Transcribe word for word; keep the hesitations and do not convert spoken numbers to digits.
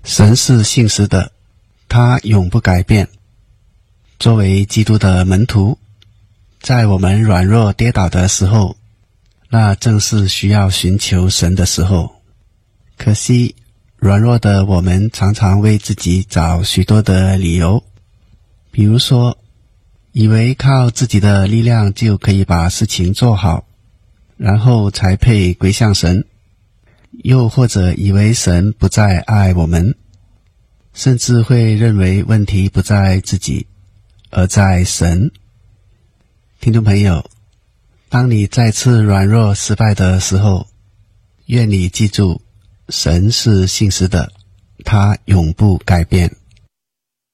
神是信实的，他永不改变。作为基督的门徒，在我们软弱跌倒的时候，那正是需要寻求神的时候。可惜软弱的我们常常为自己找许多的理由，比如说以为靠自己的力量就可以把事情做好，然后才配归向神，又或者以为神不再爱我们，甚至会认为问题不在自己，而在神。听众朋友，当你再次软弱失败的时候，愿你记住，神是信实的，他永不改变。